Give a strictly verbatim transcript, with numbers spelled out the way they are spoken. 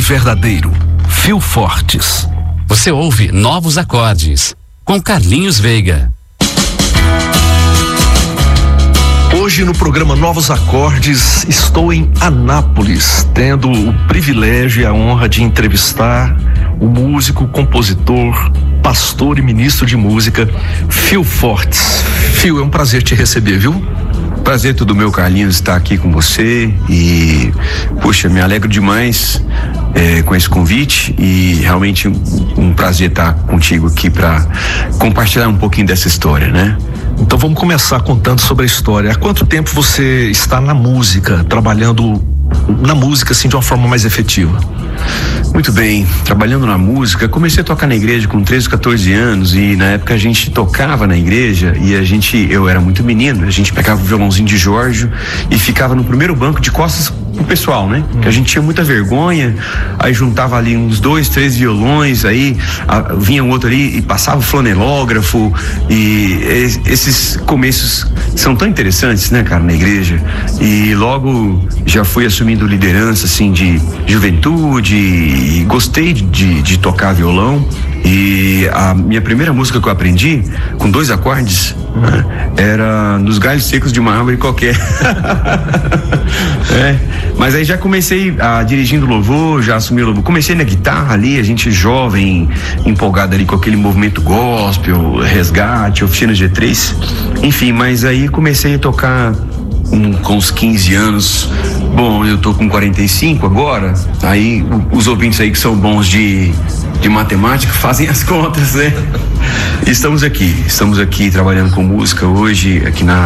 verdadeiro. Fio Fortes. Você ouve Novos Acordes, com Carlinhos Veiga. Hoje no programa Novos Acordes estou em Anápolis, tendo o privilégio e a honra de entrevistar o músico, compositor, pastor e ministro de música, Fio Fortes. Fio, é um prazer te receber, viu? Prazer todo meu, Carlinhos, estar aqui com você e, poxa, me alegro demais é, com esse convite e realmente um, um prazer estar contigo aqui para compartilhar um pouquinho dessa história, né? Então vamos começar contando sobre a história. Há quanto tempo você está na música, trabalhando na música assim de uma forma mais efetiva? Muito bem, trabalhando na música, comecei a tocar na igreja com treze, quatorze anos e na época a gente tocava na igreja e a gente, eu era muito menino, a gente pegava o violãozinho de Jorge e ficava no primeiro banco de costas pro pessoal, né? Hum. Que a gente tinha muita vergonha, aí juntava ali uns dois, três violões, aí a, vinha um outro ali e passava o flanelógrafo e es, esses começos são tão interessantes, né, cara, na igreja, e logo já fui assumindo liderança assim de juventude e gostei de, de tocar violão. E a minha primeira música que eu aprendi, com dois acordes, né, era Nos Galhos Secos de uma Árvore Qualquer. É, mas aí já comecei a dirigindo louvor, já assumi louvor. Comecei na guitarra ali, a gente jovem, empolgado ali com aquele movimento gospel, resgate, oficina G três. Enfim, mas aí comecei a tocar um, com uns quinze anos. Bom, eu tô com quarenta e cinco agora, aí os ouvintes aí que são bons de, de matemática fazem as contas, né? Estamos aqui, estamos aqui trabalhando com música hoje, aqui na